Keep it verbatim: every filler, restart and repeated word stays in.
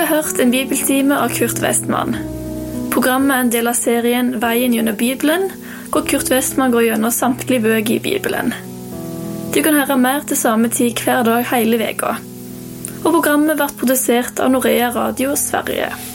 hørt en bibeltime av Kurt Westman. Programmet er en del av serien Veien gjennom Bibelen, hvor Kurt Westman går gjennom samtlige bøker i Bibelen. Du kan høre mer til samme tid hver dag hele veka. Og programmet blir produsert av Norea Radio Sverige.